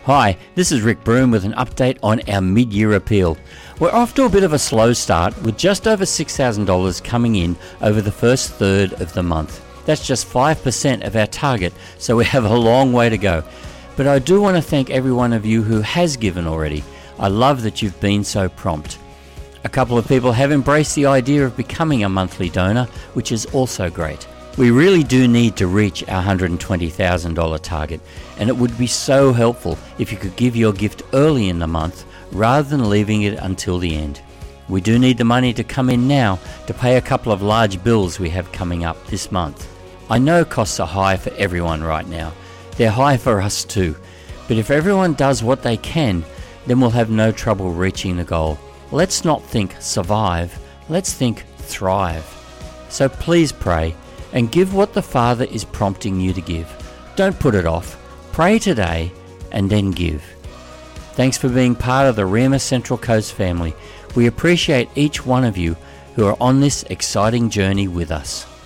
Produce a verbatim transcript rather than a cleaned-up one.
Hi, this is Rick Broom with an update on our mid-year appeal. We're off to a bit of a slow start with just over six thousand dollars coming in over the first third of the month. That's just five percent of our target, so we have a long way to go. But I do want to thank every one of you who has given already. I love that you've been so prompt. A couple of people have embraced the idea of becoming a monthly donor, which is also great. We really do need to reach our one hundred twenty thousand dollars target, and it would be so helpful if you could give your gift early in the month rather than leaving it until the end. We do need the money to come in now to pay a couple of large bills we have coming up this month. I know costs are high for everyone right now. They're high for us too, but if everyone does what they can, then we'll have no trouble reaching the goal. Let's not think survive, let's think thrive. So please pray and give what the Father is prompting you to give. Don't put it off. Pray today and then give. Thanks for being part of the Rema Central Coast family. We appreciate each one of you who are on this exciting journey with us.